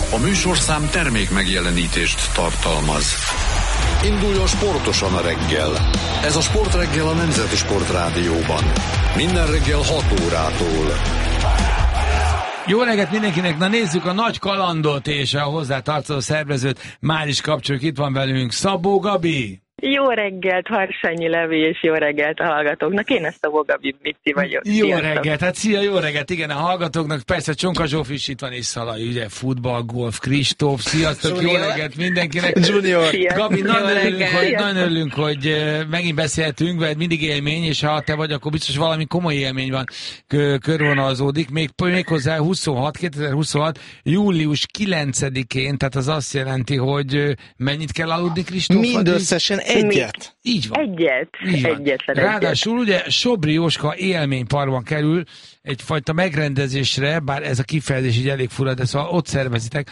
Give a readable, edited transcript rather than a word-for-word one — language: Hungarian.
A műsorszám termék megjelenítést tartalmaz. Induljon sportosan a reggel. Ez a Sportreggel a Nemzeti Sportrádióban. Minden reggel 6 órától. Jó reggelt mindenkinek! Na nézzük a nagy kalandot és a hozzá tartozó szervezőt. Már is kapcsoljuk, itt van velünk Szabó Gabi. Jó reggelt, Harsányi Levi, és jó reggelt a hallgatóknak. Én ezt a Bogabi Bici vagyok. Jó Sziasztok. reggelt, hát szia, jó reggelt, igen, a hallgatóknak, persze Csonka Zsófi is itt van, és Szalai, ugye, futball, golf, Kristóf, sziasztok, jó reggelt mindenkinek. Junior. Gabi, nagyon örülünk, hogy megint beszéltünk, mert mindig élmény, és ha te vagy, akkor biztos valami komoly élmény van, körvonalazódik, méghozzá 2026, július 9-én, tehát az azt jelenti, hogy mennyit kell aludni, Kristóf? Mindösszesen egyet. Így van. Egyet. Ráadásul ugye Sobri Jóska élményparkban kerül egyfajta megrendezésre, bár ez a kifejezés így elég fura, de szóval ott szervezitek,